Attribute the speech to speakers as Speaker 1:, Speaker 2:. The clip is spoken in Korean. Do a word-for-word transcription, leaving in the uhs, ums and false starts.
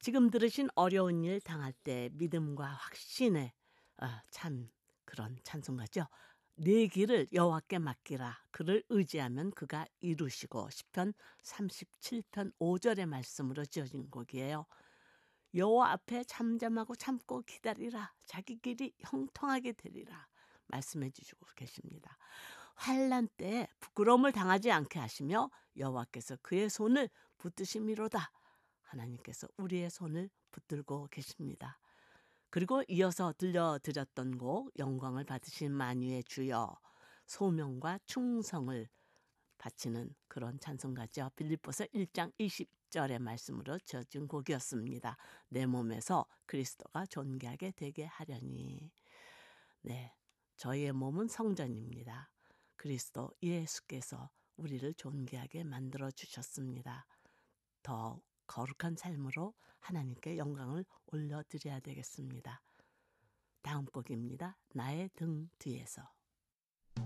Speaker 1: 지금 들으신 어려운 일 당할 때 믿음과 확신에 아, 참 그런 찬송가죠. 내 길을 여호와께 맡기라. 그를 의지하면 그가 이루시고 시편 삼십칠 편 오 절의 말씀으로 지어진 곡이에요. 여호와 앞에 잠잠하고 참고 기다리라. 자기 길이 형통하게 되리라. 말씀해 주시고 계십니다. 환난 때에 부끄러움을 당하지 않게 하시며 여호와께서 그의 손을 붙드심이로다. 하나님께서 우리의 손을 붙들고 계십니다. 그리고 이어서 들려드렸던 곡 영광을 받으신 만유의 주여, 소명과 충성을 바치는 그런 찬송가죠. 빌립보서 일 장 이십 절의 말씀으로 지어진 곡이었습니다. 내 몸에서 그리스도가 존귀하게 되게 하려니. 네, 저희의 몸은 성전입니다. 그리스도 예수께서 우리를 존귀하게 만들어 주셨습니다. 더 거룩한 삶으로 하나님께 영광을 올려드려야 되겠습니다. 다음 곡입니다. 나의 등 뒤에서.